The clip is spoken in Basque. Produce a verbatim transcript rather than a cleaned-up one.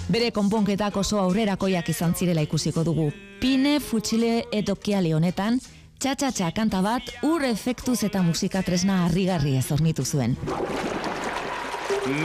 Bere konponketak oso aurrerakoiak izan zirela ikusiko dugu. Pine Futxile edokiale honetan, txatxatxa kanta bat ur efektuz eta musika tresna harrigarri ez hornitu zuen.